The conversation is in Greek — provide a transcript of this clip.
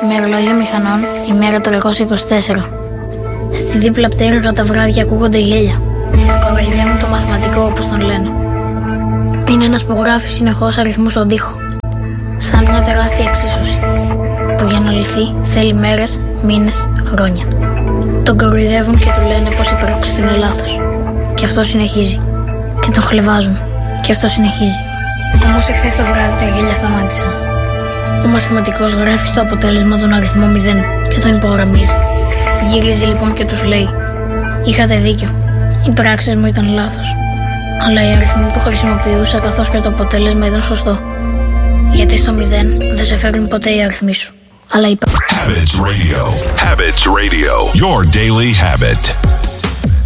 Ημερολόγιο μηχανών, ημέρα 324. Στη δίπλα πτέρυγα τα βράδια ακούγονται γέλια. Κοροϊδεύουν το μαθηματικό, όπως τον λένε. Είναι ένας που γράφει συνεχώς αριθμούς στον τοίχο. Σαν μια τεράστια εξίσωση, που για να λυθεί θέλει μέρες, μήνες, χρόνια. Τον κοροϊδεύουν και του λένε πως η πράξη του είναι λάθος. Και αυτό συνεχίζει. Και τον χλεβάζουν. Και αυτό συνεχίζει. Όμως εχθές το βράδυ τα γέλια σταμάτησαν. Ο μαθηματικός γράφει στο αποτέλεσμα τον αριθμό 0 και τον υπογραμμίζει. Γυρίζει λοιπόν και τους λέει: είχατε δίκιο. Οι πράξεις μου ήταν λάθος. Αλλά οι αριθμοί που χρησιμοποιούσα καθώς και το αποτέλεσμα ήταν σωστό. Γιατί στο 0 δεν σε φέρνουν ποτέ οι αριθμοί σου. Αλλά Habits Radio. Habits Radio. Your daily habit.